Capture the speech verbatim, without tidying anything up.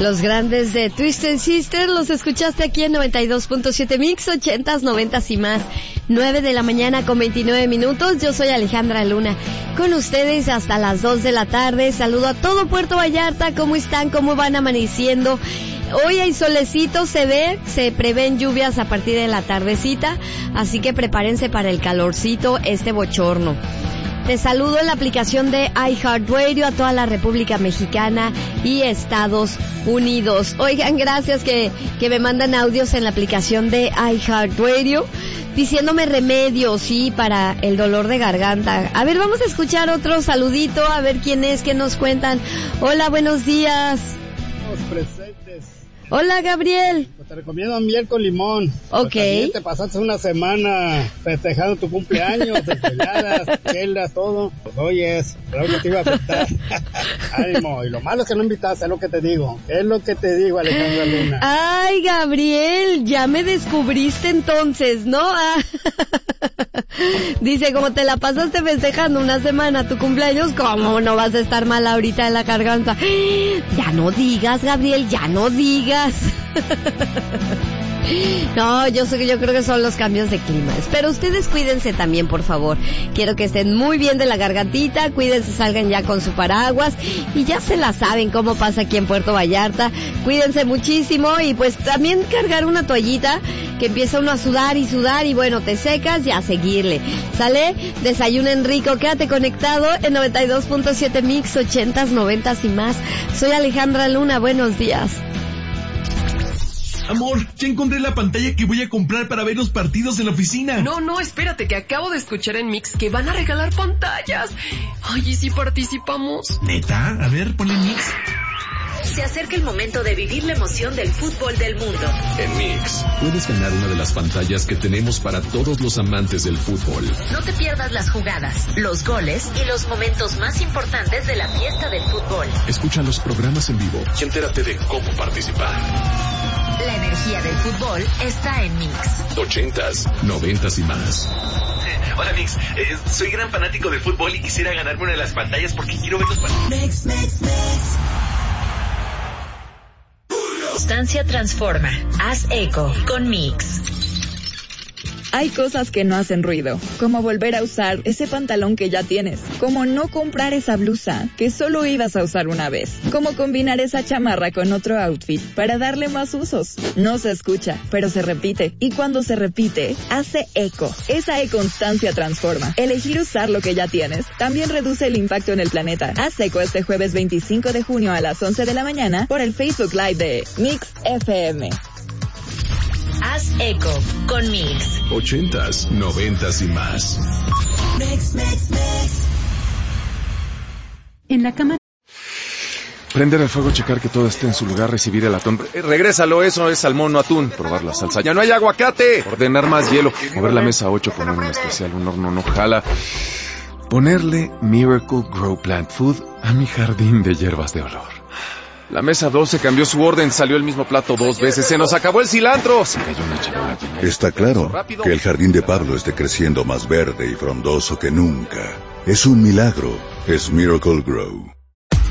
Los grandes de Twisted Sister los escuchaste aquí en noventa y dos punto siete Mix, ochentas, noventas y más. nueve de la mañana con veintinueve minutos. Yo soy Alejandra Luna, con ustedes hasta las dos de la tarde. Saludo a todo Puerto Vallarta. ¿Cómo están? ¿Cómo van amaneciendo? Hoy hay solecito, se ve, se prevén lluvias a partir de la tardecita, así que prepárense para el calorcito, este bochorno. Te saludo en la aplicación de iHeartRadio a toda la República Mexicana y Estados Unidos. Oigan, gracias que, que me mandan audios en la aplicación de iHeartRadio diciéndome remedios, sí, para el dolor de garganta. A ver, vamos a escuchar otro saludito, a ver quién es, qué nos cuentan. Hola, buenos días. Los presentes. Hola, Gabriel. Pues te recomiendo miel con limón. Ok. Pues te pasaste una semana festejando tu cumpleaños, desveladas, chelas, todo. Pues oyes, creo que te iba a afectar. Ánimo. Y lo malo es que no invitaste, es lo que te digo. Es lo que te digo, Alejandra Luna. Ay, Gabriel, ya me descubriste entonces, ¿no? Ah. Dice, como te la pasaste festejando una semana tu cumpleaños, ¿cómo no vas a estar mal ahorita en la garganta? Ya no digas, Gabriel, ya no digas. No, yo sé que yo creo que son los cambios de clima. Pero ustedes cuídense también, por favor. Quiero que estén muy bien de la gargantita, cuídense, salgan ya con su paraguas y ya se la saben cómo pasa aquí en Puerto Vallarta. Cuídense muchísimo y pues también cargar una toallita que empieza uno a sudar y sudar y bueno, te secas y a seguirle. ¿Sale? Desayunen rico, quédate conectado en noventa y dos punto siete Mix, ochentas, noventas y más. Soy Alejandra Luna, buenos días. Amor, ya encontré la pantalla que voy a comprar para ver los partidos en la oficina. No, no, espérate, que acabo de escuchar en Mix que van a regalar pantallas. Ay, ¿y si participamos? ¿Neta? A ver, ponle Mix. Se acerca el momento de vivir la emoción del fútbol del mundo. En Mix, puedes ganar una de las pantallas que tenemos para todos los amantes del fútbol. No te pierdas las jugadas, los goles y los momentos más importantes de la fiesta del fútbol. Escucha los programas en vivo y entérate de cómo participar. La energía del fútbol está en Mix. Ochentas, noventas y más. Eh, hola, Mix. Eh, soy gran fanático del fútbol y quisiera ganarme una de las pantallas porque quiero ver los partidos. Mix, Mix, Mix. Constancia transforma. Haz eco con Mix. Hay cosas que no hacen ruido, como volver a usar ese pantalón que ya tienes, como no comprar esa blusa que solo ibas a usar una vez, como combinar esa chamarra con otro outfit para darle más usos. No se escucha, pero se repite, y cuando se repite, hace eco. Esa e-constancia transforma. Elegir usar lo que ya tienes también reduce el impacto en el planeta. Haz eco este jueves veinticinco de junio a las once de la mañana por el Facebook Live de Mix F M. Haz eco con Mix. Ochentas, noventas y más. Mix, mix, mix. En la cama. Prender el fuego, checar que todo esté en su lugar, recibir el atún. Eh, regrésalo, eso es salmón, no atún. Probar la salsa. ¡Ya no hay aguacate! Ordenar más hielo. Mover la mesa ocho, poner un especial, un horno no jala. Ponerle Miracle Grow Plant Food a mi jardín de hierbas de olor. La mesa doce cambió su orden, salió el mismo plato dos veces, se nos acabó el cilantro. Se cayó una charola. Está claro que el jardín de Pablo esté creciendo más verde y frondoso que nunca. Es un milagro, es Miracle Grow.